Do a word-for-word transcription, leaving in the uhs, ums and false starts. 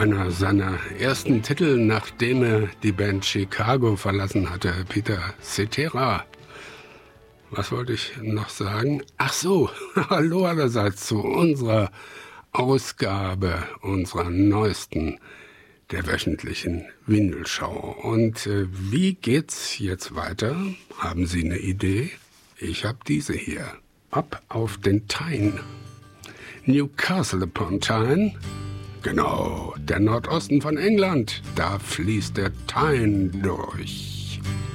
Einer seiner ersten Titel, nachdem er die Band Chicago verlassen hatte, Peter Cetera. Was wollte ich noch sagen? Ach so, hallo allerseits zu unserer Ausgabe, unserer neuesten, der wöchentlichen Windelschau. Und äh, wie geht's jetzt weiter? Haben Sie eine Idee? Ich habe diese hier. Ab auf den Tyne. Newcastle upon Tyne. Genau, der Nordosten von England. Da fließt der Tyne durch.